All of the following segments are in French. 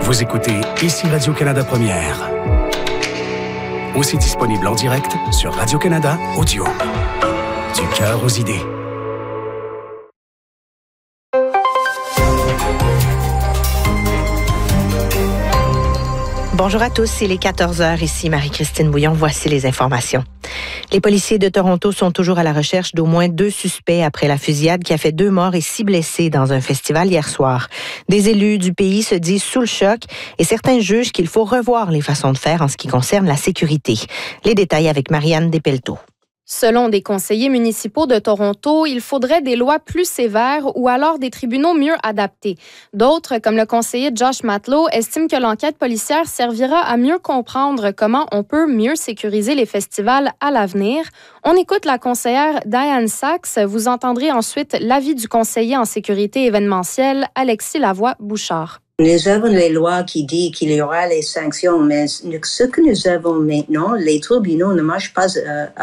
Vous écoutez ici Radio-Canada Première. Aussi disponible en direct sur Radio-Canada Audio. Du cœur aux idées. Bonjour à tous, il est 14h, ici Marie-Christine Bouillon, voici les informations. Les policiers de Toronto sont toujours à la recherche d'au moins 2 suspects après la fusillade qui a fait 2 morts et 6 blessés dans un festival hier soir. Des élus du pays se disent sous le choc et certains jugent qu'il faut revoir les façons de faire en ce qui concerne la sécurité. Les détails avec Marianne Despelteaux. Selon des conseillers municipaux de Toronto, il faudrait des lois plus sévères ou alors des tribunaux mieux adaptés. D'autres, comme le conseiller Josh Matlow, estiment que l'enquête policière servira à mieux comprendre comment on peut mieux sécuriser les festivals à l'avenir. On écoute la conseillère Diane Sachs. Vous entendrez ensuite l'avis du conseiller en sécurité événementielle, Alexis Lavoie-Bouchard. Nous avons les lois qui disent qu'il y aura les sanctions, mais ce que nous avons maintenant, les tribunaux ne marchent pas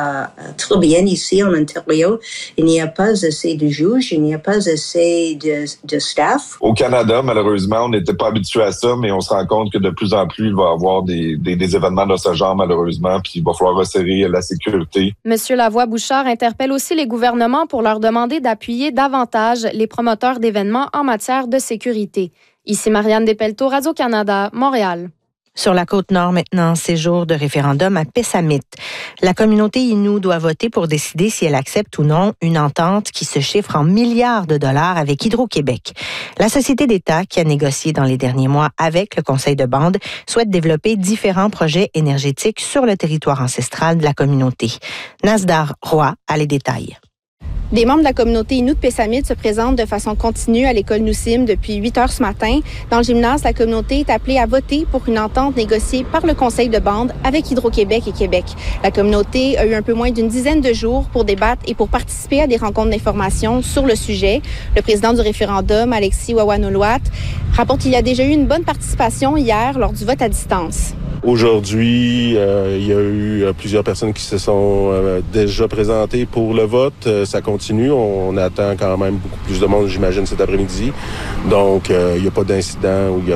trop bien ici en Ontario. Il n'y a pas assez de juges, il n'y a pas assez de staff. Au Canada, malheureusement, on n'était pas habitué à ça, mais on se rend compte que de plus en plus, il va y avoir des événements de ce genre, malheureusement, puis il va falloir resserrer la sécurité. Monsieur Lavoie-Bouchard interpelle aussi les gouvernements pour leur demander d'appuyer davantage les promoteurs d'événements en matière de sécurité. Ici Marianne Despelteaux, Radio-Canada, Montréal. Sur la Côte-Nord maintenant, c'est jour de référendum à Pessamit. La communauté Innu doit voter pour décider si elle accepte ou non une entente qui se chiffre en milliards de dollars avec Hydro-Québec. La société d'État, qui a négocié dans les derniers mois avec le conseil de bande, souhaite développer différents projets énergétiques sur le territoire ancestral de la communauté. Nasdar Roy a les détails. Des membres de la communauté Innu de Pessamit se présentent de façon continue à l'école Nussim depuis 8 heures ce matin. Dans le gymnase, la communauté est appelée à voter pour une entente négociée par le conseil de bande avec Hydro-Québec et Québec. La communauté a eu un peu moins d'une dizaine de jours pour débattre et pour participer à des rencontres d'information sur le sujet. Le président du référendum, Alexis Wawanoluat, rapporte qu'il y a déjà eu une bonne participation hier lors du vote à distance. Aujourd'hui, il y a eu plusieurs personnes qui se sont déjà présentées pour le vote. Ça continue. On attend quand même beaucoup plus de monde, j'imagine, cet après-midi. Donc, il n'y a pas d'incident ou il n'y a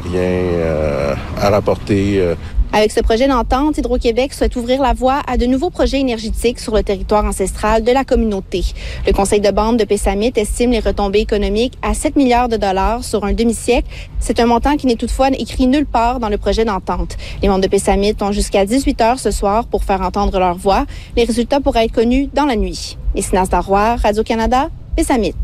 rien à rapporter. Avec ce projet d'entente, Hydro-Québec souhaite ouvrir la voie à de nouveaux projets énergétiques sur le territoire ancestral de la communauté. Le conseil de bande de Pessamit estime les retombées économiques à 7 milliards de dollars sur un demi-siècle. C'est un montant qui n'est toutefois écrit nulle part dans le projet d'entente. Les membres de Pessamit ont jusqu'à 18 heures ce soir pour faire entendre leur voix. Les résultats pourraient être connus dans la nuit. Ici Nasdar Roy, Radio-Canada, Pessamit.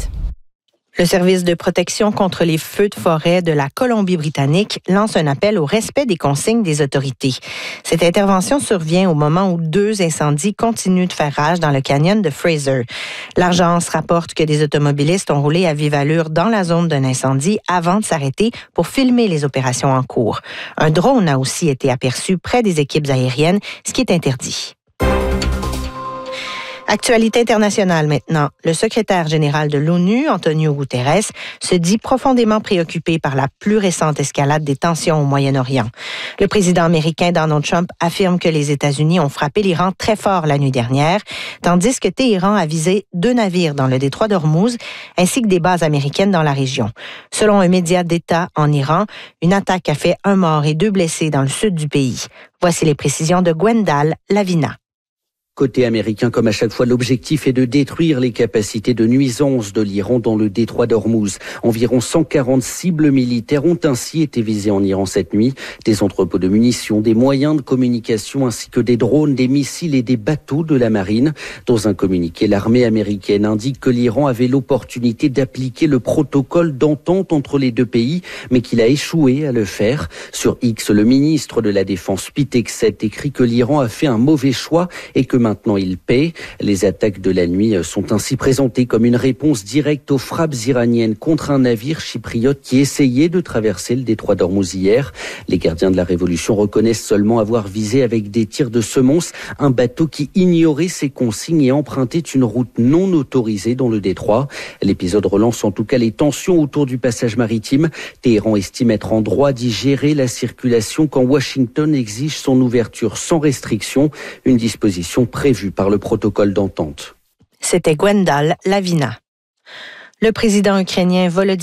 Le service de protection contre les feux de forêt de la Colombie-Britannique lance un appel au respect des consignes des autorités. Cette intervention survient au moment où 2 incendies continuent de faire rage dans le canyon de Fraser. L'agence rapporte que des automobilistes ont roulé à vive allure dans la zone d'un incendie avant de s'arrêter pour filmer les opérations en cours. Un drone a aussi été aperçu près des équipes aériennes, ce qui est interdit. Actualité internationale maintenant. Le secrétaire général de l'ONU, Antonio Guterres, se dit profondément préoccupé par la plus récente escalade des tensions au Moyen-Orient. Le président américain Donald Trump affirme que les États-Unis ont frappé l'Iran très fort la nuit dernière, tandis que Téhéran a visé 2 navires dans le détroit d'Ormuz, ainsi que des bases américaines dans la région. Selon un média d'État en Iran, une attaque a fait 1 mort et 2 blessés dans le sud du pays. Voici les précisions de Gwendal Lavina. Côté américain, comme à chaque fois, l'objectif est de détruire les capacités de nuisance de l'Iran dans le détroit d'Ormuz. Environ 140 cibles militaires ont ainsi été visées en Iran cette nuit. Des entrepôts de munitions, des moyens de communication ainsi que des drones, des missiles et des bateaux de la marine. Dans un communiqué, l'armée américaine indique que l'Iran avait l'opportunité d'appliquer le protocole d'entente entre les 2 pays, mais qu'il a échoué à le faire. Sur X, le ministre de la Défense, Pete Hegseth, écrit que l'Iran a fait un mauvais choix et que maintenant il paie. Les attaques de la nuit sont ainsi présentées comme une réponse directe aux frappes iraniennes contre un navire chypriote qui essayait de traverser le détroit d'Ormuz hier. Les gardiens de la Révolution reconnaissent seulement avoir visé avec des tirs de semonce un bateau qui ignorait ses consignes et empruntait une route non autorisée dans le détroit. L'épisode relance en tout cas les tensions autour du passage maritime. Téhéran estime être en droit d'y gérer la circulation quand Washington exige son ouverture sans restriction, une disposition prévu par le protocole d'entente. C'était Gwendal Lavina. Le président ukrainien Volodymyr